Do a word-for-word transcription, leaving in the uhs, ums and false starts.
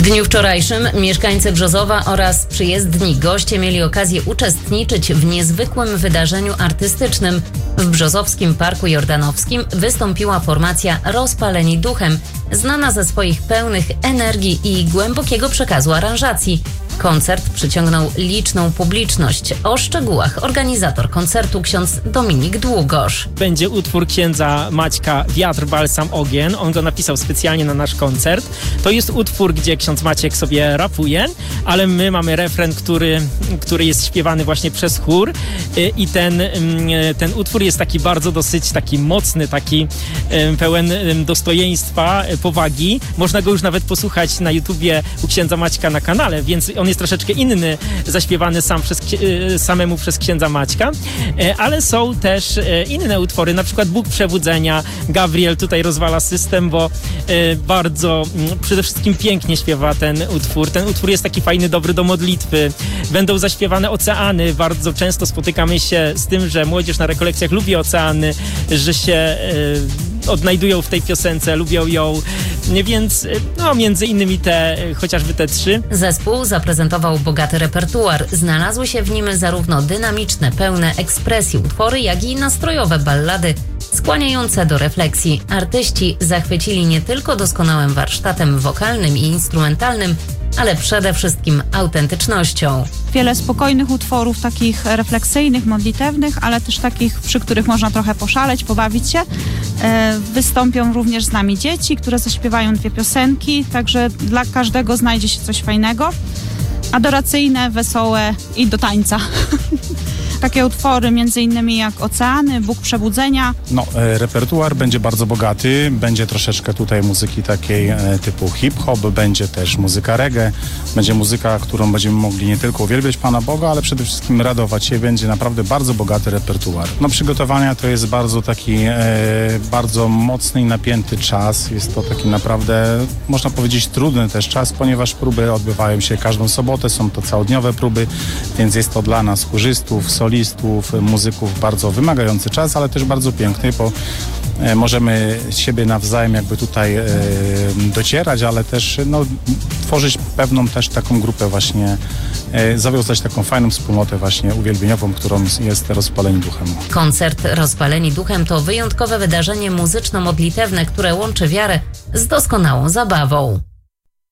dniu wczorajszym mieszkańcy Brzozowa oraz przyjezdni goście mieli okazję uczestniczyć w niezwykłym wydarzeniu artystycznym. W Brzozowskim Parku Jordanowskim wystąpiła formacja Rozpaleni Duchem, znana ze swoich pełnych energii i głębokiego przekazu aranżacji. Koncert przyciągnął liczną publiczność. O szczegółach organizator koncertu ksiądz Dominik Długosz. Będzie utwór księdza Maćka Wiatr, balsam, ogień. On go napisał specjalnie na nasz koncert. To jest utwór, gdzie ksiądz Maciek sobie rapuje, ale my mamy refren, który, który jest śpiewany właśnie przez chór i ten, ten utwór jest taki bardzo dosyć taki mocny, taki pełen dostojeństwa, powagi. Można go już nawet posłuchać na YouTubie u księdza Maćka na kanale, więc on jest troszeczkę inny, zaśpiewany sam przez, samemu przez księdza Maćka, ale są też inne utwory, na przykład Bóg Przebudzenia. Gabriel tutaj rozwala system, bo bardzo przede wszystkim pięknie śpiewa ten utwór. Ten utwór jest taki fajny, dobry do modlitwy. Będą zaśpiewane oceany. Bardzo często spotykamy się z tym, że młodzież na rekolekcjach lubi oceany, że się odnajdują w tej piosence, lubią ją, więc no między innymi te, chociażby te trzy. Zespół zaprezentował bogaty repertuar. Znalazły się w nim zarówno dynamiczne, pełne ekspresji utwory, jak i nastrojowe ballady skłaniające do refleksji. Artyści zachwycili nie tylko doskonałym warsztatem wokalnym i instrumentalnym, ale przede wszystkim autentycznością. Wiele spokojnych utworów, takich refleksyjnych, modlitewnych, ale też takich, przy których można trochę poszaleć, pobawić się. E, wystąpią również z nami dzieci, które zaśpiewają dwie piosenki, także dla każdego znajdzie się coś fajnego. Adoracyjne, wesołe i do tańca. Takie utwory między innymi jak Oceany, Bóg Przebudzenia. No, e, repertuar będzie bardzo bogaty, będzie troszeczkę tutaj muzyki takiej e, typu hip-hop, będzie też muzyka reggae, będzie muzyka, którą będziemy mogli nie tylko uwielbiać Pana Boga, ale przede wszystkim radować się. Będzie naprawdę bardzo bogaty repertuar. No, przygotowania to jest bardzo taki, e, bardzo mocny i napięty czas. Jest to taki naprawdę, można powiedzieć, trudny też czas, ponieważ próby odbywają się każdą sobotę, są to całodniowe próby, więc jest to dla nas chórzystów, solistów, muzyków bardzo wymagający czas, ale też bardzo piękny, bo e, możemy siebie nawzajem jakby tutaj e, docierać, ale też no, tworzyć pewną też taką grupę właśnie, e, zawiązać taką fajną wspólnotę właśnie uwielbieniową, którą jest Rozpaleni Duchem. Koncert Rozpaleni Duchem to wyjątkowe wydarzenie muzyczno-modlitewne, które łączy wiarę z doskonałą zabawą.